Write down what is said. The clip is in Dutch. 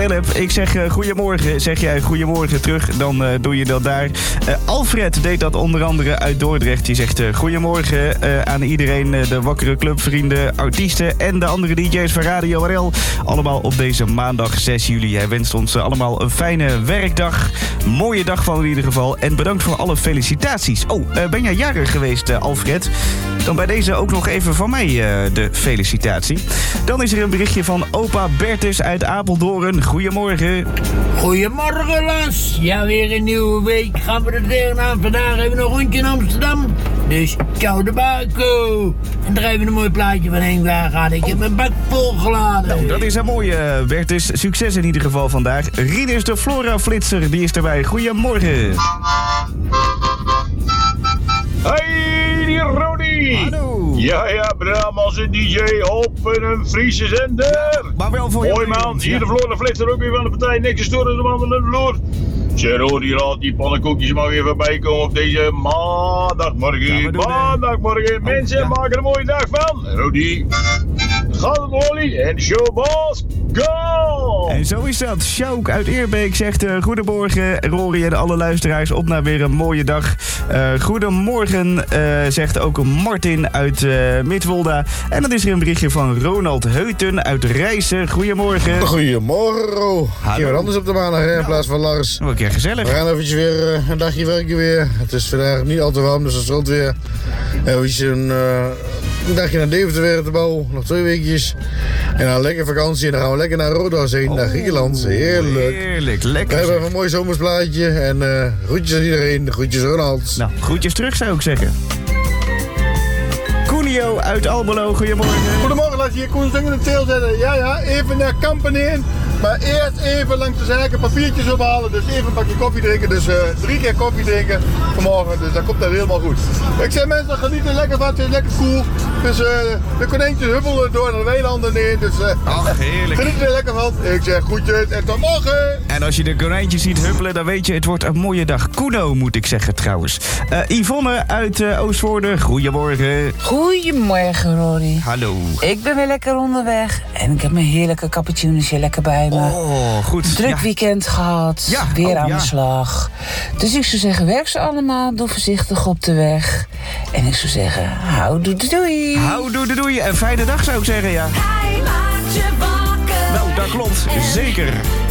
Ik zeg goedemorgen. Zeg jij goedemorgen terug, dan doe je dat daar. Alfred deed dat onder andere uit Dordrecht. Die zegt goedemorgen aan iedereen, de wakkere clubvrienden, artiesten en de andere DJ's van Radio RL. Allemaal op deze maandag 6 juli. Hij wenst ons allemaal een fijne werkdag. Mooie dag van in ieder geval. En bedankt voor alle felicitaties. Ben jij jarig geweest, Alfred? Dan bij deze ook nog even van mij de felicitatie. Dan is er een berichtje van opa Bertus uit Apeldoorn. Goedemorgen. Goedemorgen, Las. Ja, weer een nieuwe week. Gaan we er tegenaan. Vandaag hebben we een rondje in Amsterdam. Dus ciao de Baco. En er even een mooi plaatje van Henk Wagen. Ik heb mijn bak volgeladen. Nou, dat is een mooie, Bertus. Succes in ieder geval vandaag. Rinus de Flora-flitser, die is erbij. Goedemorgen. Hey, die Rodi! Hallo! Ja, Brahms en DJ op een Friese zender! Maar wel voor Hoi man, hier de Floor, de flitser ook weer van de partij. Niks storen de man aan de vloer. Zeg Rodi, laat die pannenkoekjes maar weer voorbij komen op deze maandagmorgen. Maandagmorgen, mensen maken er een mooie dag van. Rodi, gaat het Molly en showboss, go! En zo is dat. Sjouk uit Eerbeek zegt goedemorgen Rory en alle luisteraars op naar weer een mooie dag. Goedemorgen zegt ook Martin uit Midwolda. En dan is er een berichtje van Ronald Heuten uit Rijssen. Goedemorgen. Goedemorgen. Hallo. Weer anders op de maandag in plaats van Lars. Een keer gezellig. We gaan eventjes weer een dagje werken weer. Het is vandaag niet al te warm, dus dat stroomt weer. Eventjes een dagje naar Deventer weer te bouwen. Nog 2 weekjes. En dan lekker vakantie. En dan gaan we lekker naar Rodos heen, naar Griekenland. Heerlijk. Heerlijk, lekker. We hebben even een mooi zomersplaatje. En groetjes aan iedereen. Groetjes Ronald. Nou, groetjes terug zou ik zeggen. Koenio uit Almelo, goedemorgen. Goedemorgen, laat je hier Koen in de teel zetten. Ja, even naar Kampen heen. Maar eerst even langs de zaken papiertjes ophalen. Dus even een bakje koffie drinken. Dus 3 keer koffie drinken vanmorgen. Dus dat komt dan helemaal goed. Ik zeg mensen, genieten lekker van. Het is lekker koel. Dus de konijntjes huppelen door de weilanden heen. Dus ach, heerlijk. Geniet er lekker van. Ik zeg groetjes en tot morgen. En als je de konijntjes ziet huppelen, dan weet je, het wordt een mooie dag. Kuno, moet ik zeggen trouwens. Yvonne uit Oostvoorde, goedemorgen. Goedemorgen, Rory. Hallo. Ik ben weer lekker onderweg. En ik heb mijn heerlijke cappuccinootje lekker bij me. Oh, goed. Druk weekend gehad. Ja. Weer aan de slag. Dus ik zou zeggen, werk ze allemaal. Doe voorzichtig op de weg. En ik zou zeggen, hou doei. Hou doei. Een fijne dag zou ik zeggen, ja. Hij maakt je wakker. Nou, dat klopt. Zeker.